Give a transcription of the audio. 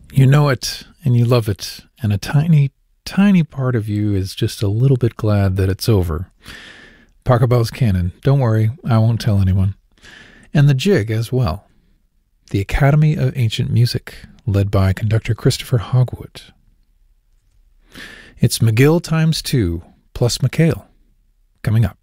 You know it and you love it, and a tiny, tiny part of you is just a little bit glad that it's over. Pachelbel's Canon, don't worry, I won't tell anyone. And the Jig as well. The Academy of Ancient Music, led by conductor Christopher Hogwood. It's McGill times 2 plus McHale coming up.